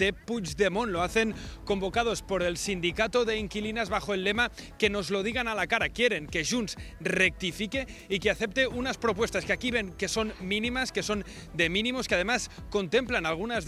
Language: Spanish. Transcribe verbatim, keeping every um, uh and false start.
de Puigdemont. Lo hacen convocados por el sindicato de inquilinas bajo el lema que nos lo digan a la cara. Quieren que Junts rectifique y que acepte unas propuestas que aquí ven que son mínimas, que son de mínimos, que además contemplan algunas de